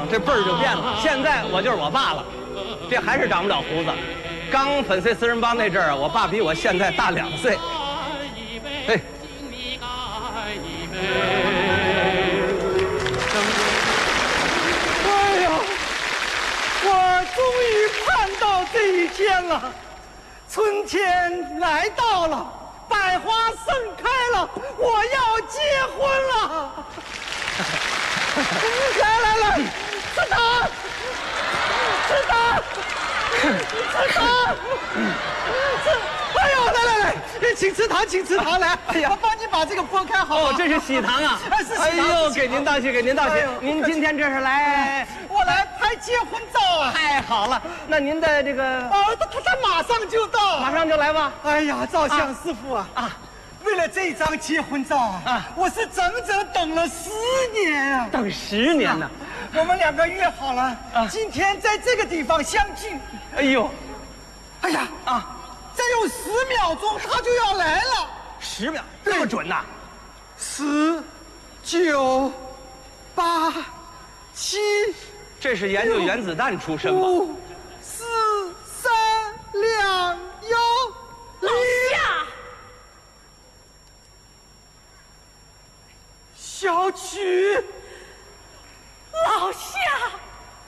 这辈儿就变了。现在我就是我爸了，这还是长不了胡子。刚粉碎四人帮那阵儿，我爸比我现在大2岁。嘿。 哎呀，我终于盼到这一天了，春天来到了，百花盛开了，我要结婚了。来，吃糖，吃糖，吃糖，哎呦，来，请吃糖，请吃糖，来，哎呀，我帮你把这个剥开好。 哦，这是喜糖啊！ 是喜糖。 哎呦，给您道谢，给您道谢。您今天这是来？ 我来拍结婚照啊！ 太好了，那您的这个…… 他马上就到， 马上就来吧。 哎呀，照相师傅啊！为了这张结婚照我是整整等了10年啊！ 等10年呢？ 我们2个约好了，今天在这个地方相聚。 哎呦， 哎呀再有10秒钟他就要来了。 10秒，这么准呐 ？10、9、8、7， 这是研究原子弹出身吧 ？5、4、3、2、1， 老夏。 小曲， 老夏。